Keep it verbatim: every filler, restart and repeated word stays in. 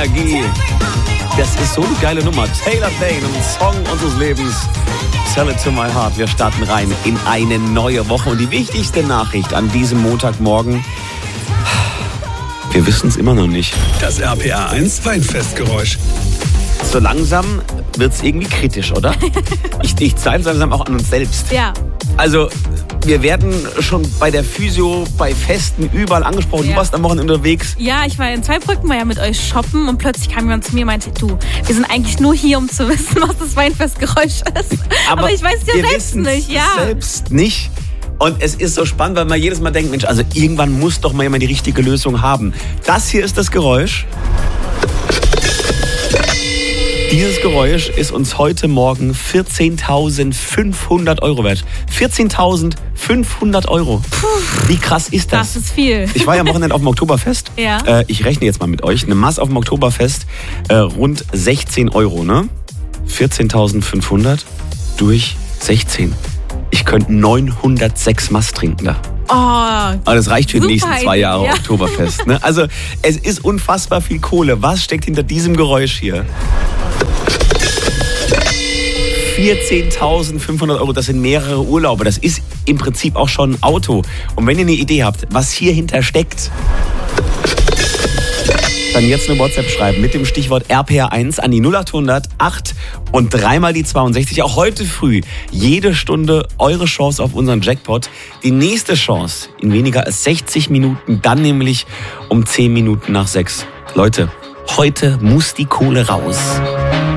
Energie. Das ist so eine geile Nummer. Taylor Dayne, ein Song unseres Lebens. Sell it to my heart. Wir starten rein in eine neue Woche. Und die wichtigste Nachricht an diesem Montagmorgen: wir wissen es immer noch nicht. Das R P R eins Weinfestgeräusch. So langsam wird es irgendwie kritisch, oder? ich ich zeige langsam auch an uns selbst. Ja. Also, wir werden schon bei der Physio, bei Festen, überall angesprochen. Ja. Du warst am Wochenende unterwegs. Ja, ich war in Zweibrücken, war ja mit euch shoppen und plötzlich kam jemand zu mir und meinte, du, wir sind eigentlich nur hier, um zu wissen, was das Weinfestgeräusch ist. Aber, Aber ich weiß es ja wir selbst nicht. Ja. selbst nicht. Und es ist so spannend, weil man jedes Mal denkt, Mensch, also irgendwann muss doch mal jemand die richtige Lösung haben. Das hier ist das Geräusch. Dieses Geräusch ist uns heute Morgen vierzehntausendfünfhundert Euro wert. vierzehntausendfünfhundert Euro. Puh, wie krass ist das? Das ist viel. Ich war ja am Wochenende auf dem Oktoberfest. Ja. Äh, ich rechne jetzt mal mit euch. Eine Maß auf dem Oktoberfest, äh, rund sechzehn Euro, ne? vierzehntausendfünfhundert durch sechzehn. Ich könnte neunhundertsechs Maß trinken da. Oh, aber das reicht für die nächsten zwei Jahre ja. Oktoberfest. Ne? Also es ist unfassbar viel Kohle. Was steckt hinter diesem Geräusch hier? vierzehntausendfünfhundert Euro, das sind mehrere Urlaube. Das ist im Prinzip auch schon ein Auto. Und wenn ihr eine Idee habt, was hier hinter steckt, dann jetzt eine WhatsApp schreiben mit dem Stichwort R P R eins an die null acht hundert acht und dreimal die zweiundsechzig. Auch heute früh, jede Stunde eure Chance auf unseren Jackpot. Die nächste Chance in weniger als sechzig Minuten, dann nämlich um zehn Minuten nach sechs. Leute, heute muss die Kohle raus.